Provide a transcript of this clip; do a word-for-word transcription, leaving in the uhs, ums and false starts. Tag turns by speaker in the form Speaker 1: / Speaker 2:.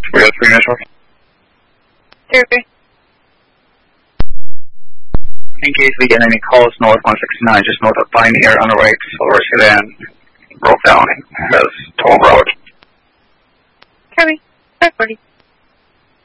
Speaker 1: We got three initial.
Speaker 2: Therapy.
Speaker 1: In case we get any calls north one sixty-nine, just note that Pioneer on the right, silver sedan, broke down, has toll road.